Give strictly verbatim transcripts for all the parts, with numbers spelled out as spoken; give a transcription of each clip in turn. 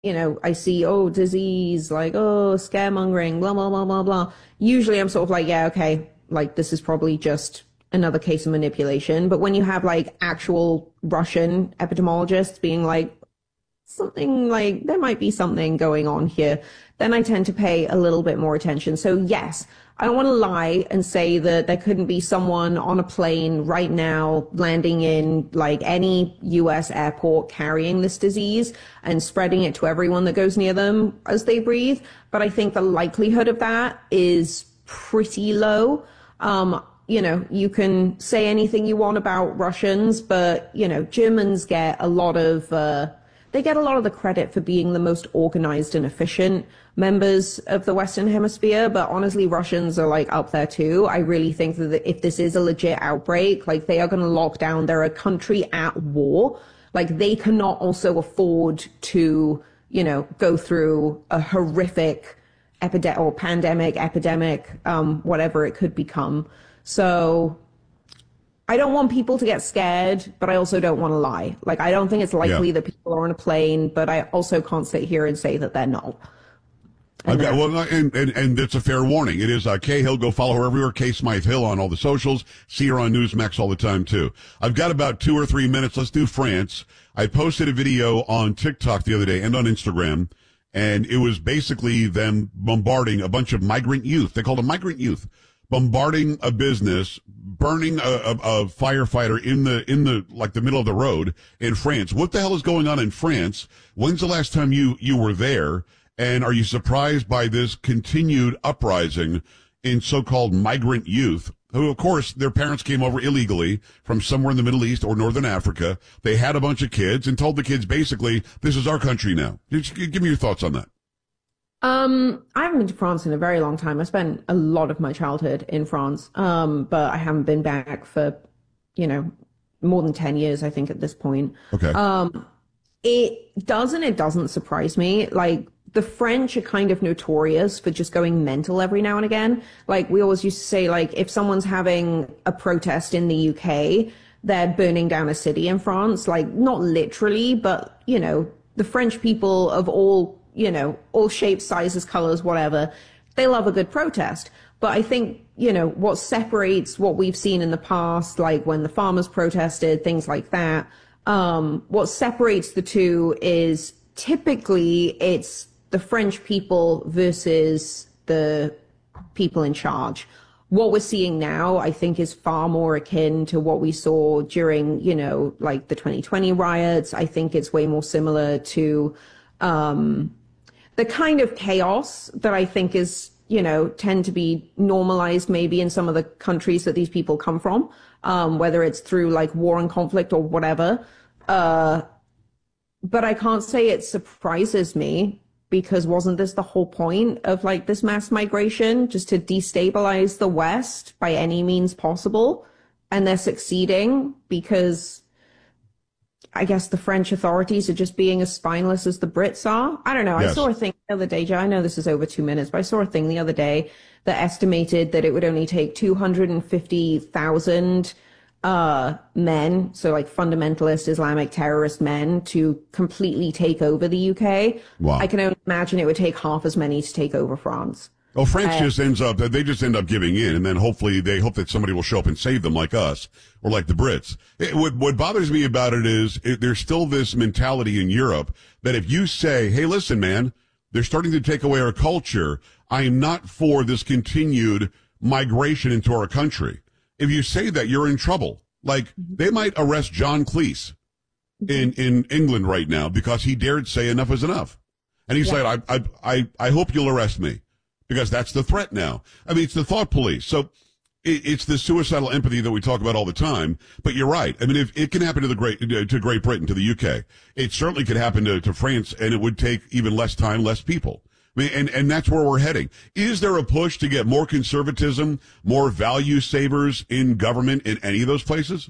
you know, I see, oh, disease, like, oh, scaremongering, blah, blah, blah, blah, blah. Usually I'm sort of like, yeah, okay, like this is probably just another case of manipulation. But when you have like actual Russian epidemiologists being like, something like there might be something going on here, then I tend to pay a little bit more attention. So yes, I don't want to lie and say that there couldn't be someone on a plane right now landing in like any U S airport carrying this disease and spreading it to everyone that goes near them as they breathe. But I think the likelihood of that is pretty low. Um, you know, you can say anything you want about Russians, but, you know, Germans get a lot of, uh, they get a lot of the credit for being the most organized and efficient members of the Western Hemisphere. But honestly, Russians are like up there too. I really think that if this is a legit outbreak, like they are going to lock down. They're a country at war. Like they cannot also afford to, you know, go through a horrific epidemic or pandemic, epidemic, um, whatever it could become. So I don't want people to get scared, but I also don't want to lie. Like, I don't think it's likely yeah. that people are on a plane, but I also can't sit here and say that they're not. And okay, well, and, and, and it's a fair warning. It is uh, Kay Hill. Go follow her everywhere. Kay Smythe Hill on all the socials. See her on Newsmax all the time, too. I've got about two or three minutes. Let's do France. I posted a video on TikTok the other day and on Instagram, and it was basically them bombarding a bunch of migrant youth. They called them migrant youth. Bombarding a business, burning a, a, a firefighter in the, in the, like the middle of the road in France. What the hell is going on in France? When's the last time you, you were there? And are you surprised by this continued uprising in so-called migrant youth, who, of course, their parents came over illegally from somewhere in the Middle East or Northern Africa. They had a bunch of kids and told the kids basically, this is our country now. Just give me your thoughts on that. Um, I haven't been to France in a very long time. I spent a lot of my childhood in France, um, but I haven't been back for, you know, more than ten years, I think, at this point. Okay. Um, it does and it doesn't surprise me. Like, the French are kind of notorious for just going mental every now and again. Like, we always used to say, like, if someone's having a protest in the U K, they're burning down a city in France. Like, not literally, but, you know, the French people of all you know, all shapes, sizes, colors, whatever. They love a good protest. But I think, you know, what separates what we've seen in the past, like when the farmers protested, things like that, um, what separates the two is typically it's the French people versus the people in charge. What we're seeing now, I think, is far more akin to what we saw during, you know, like the twenty twenty riots. I think it's way more similar to, um, the kind of chaos that I think is, you know, tend to be normalized maybe in some of the countries that these people come from, um, whether it's through like war and conflict or whatever. Uh, but I can't say it surprises me, because wasn't this the whole point of like this mass migration, just to destabilize the West by any means possible? And they're succeeding because I guess the French authorities are just being as spineless as the Brits are. I don't know. Yes. I saw a thing the other day, Joe. I know this is over two minutes, but I saw a thing the other day that estimated that it would only take two hundred fifty thousand uh, men, so like fundamentalist Islamic terrorist men, to completely take over the U K. Wow. I can only imagine it would take half as many to take over France. Well, France Uh, just ends up, they just end up giving in, and then hopefully they hope that somebody will show up and save them like us, or like the Brits. It, what, what bothers me about it is it, there's still this mentality in Europe that if you say, hey, listen, man, they're starting to take away our culture, I am not for this continued migration into our country. If you say that, you're in trouble. Like, they might arrest John Cleese in, in England right now because he dared say enough is enough. And he's Yeah. like, I, I, I, I hope you'll arrest me. Because that's the threat now. I mean, it's the thought police. So it, it's the suicidal empathy that we talk about all the time. But you're right. I mean, if it can happen to the great, to Great Britain, to the U K, it certainly could happen to, to France, and it would take even less time, less people. I mean, and, and that's where we're heading. Is there a push to get more conservatism, more value savers in government in any of those places?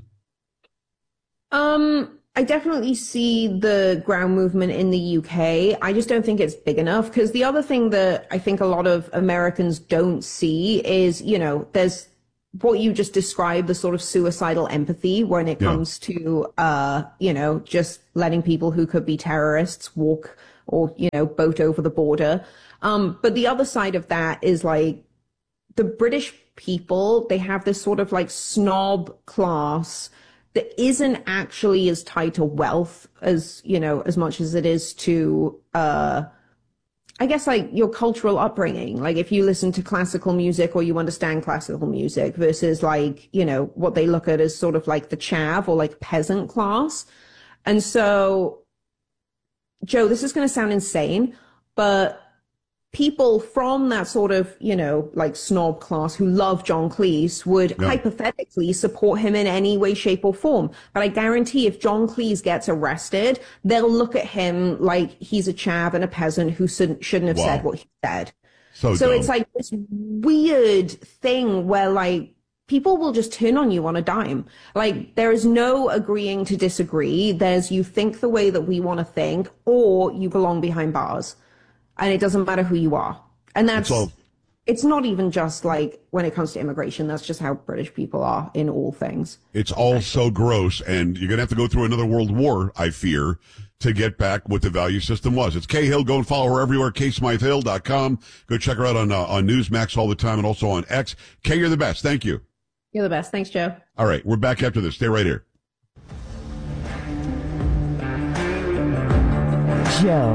Um, I definitely see the ground movement in the U K. I just don't think it's big enough, because the other thing that I think a lot of Americans don't see is, you know, there's what you just described, the sort of suicidal empathy when it Yeah. comes to, uh, you know, just letting people who could be terrorists walk or, you know, boat over the border. Um, but the other side of that is like the British people, they have this sort of like snob class that isn't actually as tied to wealth as, you know, as much as it is to, uh, I guess like your cultural upbringing. Like if you listen to classical music or you understand classical music versus like, you know, what they look at as sort of like the chav or like peasant class. And so, Joe, this is going to sound insane, but people from that sort of, you know, like snob class who love John Cleese would yeah. hypothetically support him in any way, shape or form. But I guarantee if John Cleese gets arrested, they'll look at him like he's a chav and a peasant who shouldn't, shouldn't have wow. said what he said. So, so dumb. It's like this weird thing where like people will just turn on you on a dime. Like there is no agreeing to disagree. There's you think the way that we want to think or you belong behind bars. And it doesn't matter who you are. And that's, it's, it's not even just like when it comes to immigration. That's just how British people are in all things. It's all so gross. And you're going to have to go through another world war, I fear, to get back what the value system was. It's Kay Hill. Go and follow her everywhere. Kay Smythe Hill dot com. Go check her out on, uh, on Newsmax all the time and also on X. Kay, you're the best. Thank you. You're the best. Thanks, Joe. All right. We're back after this. Stay right here. Joe.